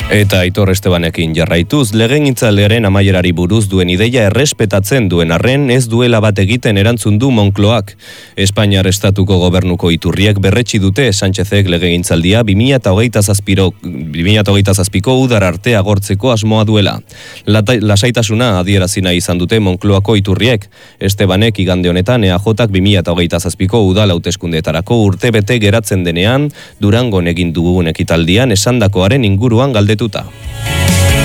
Eta Aitor Estebanekin jarraituz, legegintzaldiaren amaierari buruz duen ideia errespetatzen duen arren ez duela bat egiten erantzun du Moncloak. Espainiar estatuko gobernuko iturriek berretsi dute Sánchezek legegintzaldia 2027ko udar arte agortzeko asmoa duela. Lasaitasuna adierazi nahi izan dute Moncloako iturriek. Estebanek igande honetan EAJak 2027ko udal hauteskundeetarako urtebete geratzen denean, Durangon egin dugun ekitaldian esandakoaren inguruan galdetuta.